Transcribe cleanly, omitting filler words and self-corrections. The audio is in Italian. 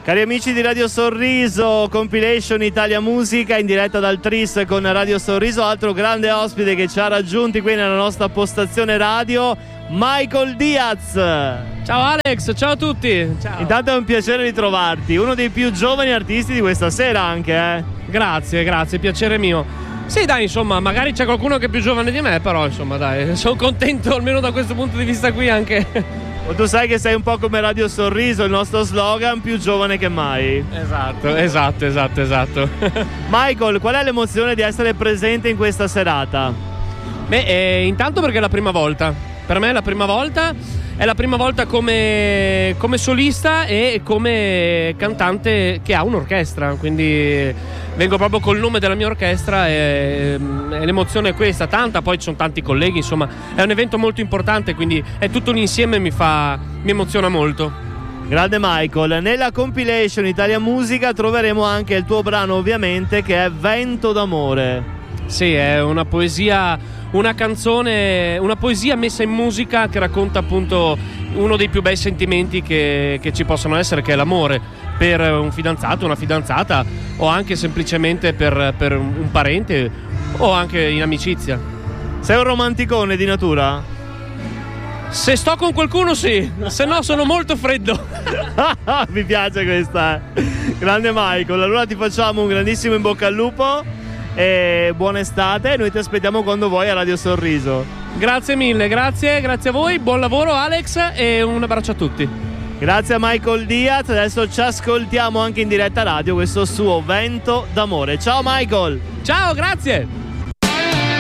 Cari amici di Radio Sorriso, compilation Italia Musica in diretta dal Tris con Radio Sorriso, altro grande ospite che ci ha raggiunti qui nella nostra postazione radio, Michael Diaz. Ciao Alex, ciao a tutti. Ciao. Intanto è un piacere ritrovarti, uno dei più giovani artisti di questa sera anche, Grazie, piacere mio. Sì dai, insomma, magari c'è qualcuno che è più giovane di me, però insomma dai, sono contento almeno da questo punto di vista qui anche. Tu sai che sei un po' come Radio Sorriso, il nostro slogan, più giovane che mai. Esatto. Michael, qual è l'emozione di essere presente in questa serata? Intanto perché è la prima volta. Per me è la prima volta come solista e come cantante che ha un'orchestra, quindi vengo proprio col nome della mia orchestra e l'emozione è questa, tanta, poi ci sono tanti colleghi, insomma è un evento molto importante, quindi è tutto un insieme, mi emoziona molto. Grande Michael, nella compilation Italia Musica troveremo anche il tuo brano ovviamente che è Vento d'amore. Sì, è una poesia, una canzone, una poesia messa in musica che racconta appunto uno dei più bei sentimenti che ci possono essere, che è l'amore per un fidanzato, una fidanzata o anche semplicemente per un parente o anche in amicizia. Sei un romanticone di natura? Se sto con qualcuno sì, se no sono molto freddo. Mi piace questa. Grande Michael, allora ti facciamo un grandissimo in bocca al lupo e buona estate, noi ti aspettiamo quando vuoi a Radio Sorriso. Grazie mille, grazie a voi, buon lavoro Alex e un abbraccio a tutti. Grazie a Michael Diaz, adesso ci ascoltiamo anche in diretta radio questo suo Vento d'amore. Ciao Michael. Ciao, grazie.